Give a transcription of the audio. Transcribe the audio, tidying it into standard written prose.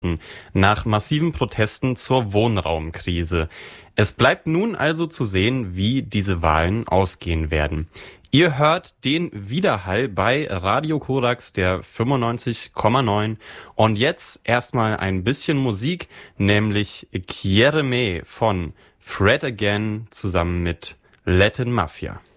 Minuten nach massiven Protesten zur Wohnraumkrise. Es bleibt nun also zu sehen, wie diese Wahlen ausgehen werden. Ihr hört den Widerhall bei Radio Korax, der 95,9. Und jetzt erstmal ein bisschen Musik, nämlich Quiere Me von Fred Again zusammen mit Latin Mafia.